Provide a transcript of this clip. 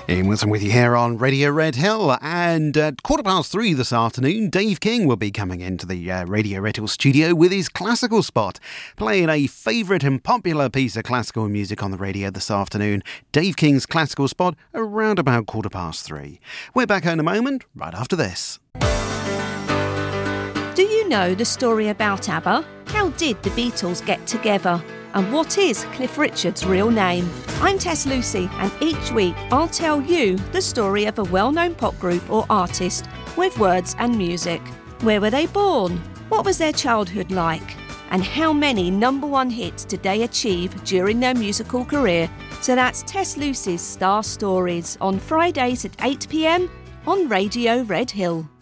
Ian Wilson with you here on Radio Red Hill, and at 3:15 this afternoon, Dave King will be coming into the Radio Red Hill studio with his classical spot, playing a favourite and popular piece of classical music on the radio this afternoon. Dave King's classical spot around about 3:15. We're back in a moment, right after this. Do you know the story about ABBA? How did the Beatles get together? And what is Cliff Richard's real name? I'm Tess Lucy, and each week I'll tell you the story of a well-known pop group or artist with words and music. Where were they born? What was their childhood like? And how many number one hits did they achieve during their musical career? So that's Tess Lucy's Star Stories on Fridays at 8 p.m. on Radio Red Hill.